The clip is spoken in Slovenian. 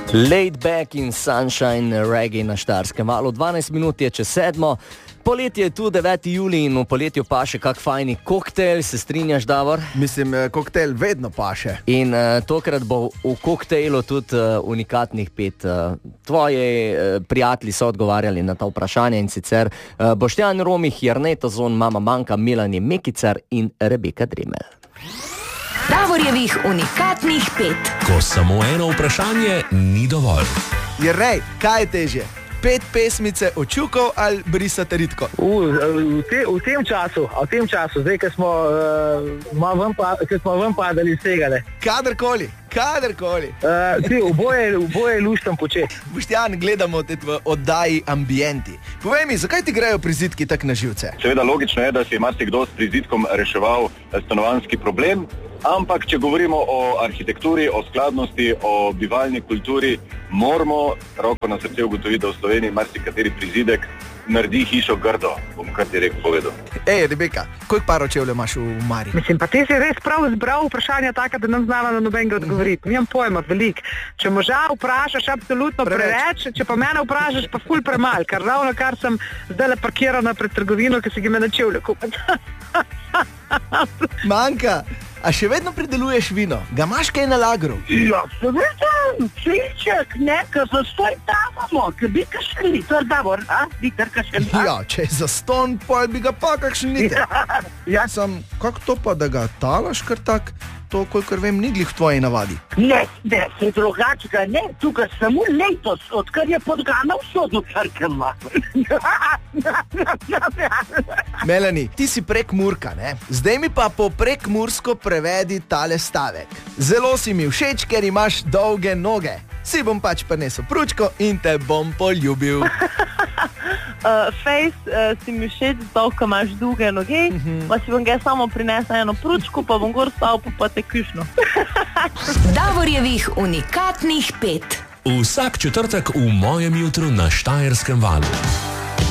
Laid back in sunshine reggae na Štajerskem valu. 12 minut je čez 7. Poletje je tu 9. julij in v poletju paše kak fajni koktejl, se strinjaš, Davor? Mislim, koktejl vedno paše. In tokrat bo v koktejlu tudi unikatnih 5. Tvoji prijatelji so odgovarjali na ta vprašanje in sicer Boštjan Romih, Jernej Tozon, Mama Manka, Milani Mekicar in Rebeka Dremel. Davorjevih unikatnih 5. Ko samo eno vprašanje ni dovolj. Jernej, kaj je težje? 5 pesmice očukov ali brisati ritko? V tem času, zdaj, ko smo ven padali iz tega, ne. Kadarkoli. Oboje luštam početi. Boštjan, gledamo te v oddaji Ambienti. Povej mi, zakaj ti grejo prizidki tak na živce? Seveda logično je, da si je marsikdo s prizidkom reševal stanovanjski problem, ampak če govorimo o arhitekturi, o skladnosti, o bivalni kulturi, moramo roko na srce ugotoviti, da v Sloveniji marsikateri prizidek naredi hišo grdo, bom kar direkt povedal. Rebeka, koliko paro čevlje imaš v Mari? Mislim, pa ti si res prav izbral vprašanja taka, da nam znala na nobenega odgovoriti. Nimam pojma, veliko. Če moža vprašaš, absolutno preveč, če pa mene vprašaš, pa ful premal, ker ravno kar sem zdaj parkirana pred trgovino, ki si ga me na čevlje kupiti. Manka, a še vedno prideluješ vino? Ga imaš kaj na lagru? Ja, seveda, cilček, nekaj zastoj davamo, ker bi kakšen liter, Davor, bi kar kakšen liter. Ja, če je zaston, pa bi ga pa kakšen liter. Ja. Sam, kako to pa, da ga talaš kar tak? To, kolikor vem, ni glih v tvoji navadi. Ne, se drugačega ne, tukaj samo letos, odkar je podgana v sodu Krkema. Melani, ti si Prekmurka, ne? Zdaj mi pa po prekmursko prevedi tale stavek. Zelo si mi všeč, ker imaš dolge noge. Si bom pač prinesel pručko in te bom poljubil. Si mi všeč, zato, ko imaš dolge noge, pa si bom ga samo prinesla eno pručko, pa bom gor stal pa te kušno. Davorjevih unikatnih 5. Vsak četrtek v mojem jutru na Štajerskem valu.